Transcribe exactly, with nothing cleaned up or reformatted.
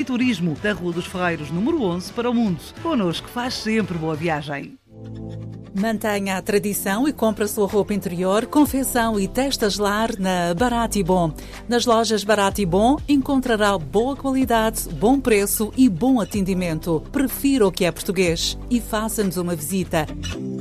e turismo da Rua dos Ferreiros, número onze, para o mundo. Connosco faz sempre boa viagem. Mantenha a tradição e compre a sua roupa interior, confecção e testas lar na Barato e Bom. Nas lojas Barato e Bom encontrará boa qualidade, bom preço e bom atendimento. Prefira o que é português e faça-nos uma visita.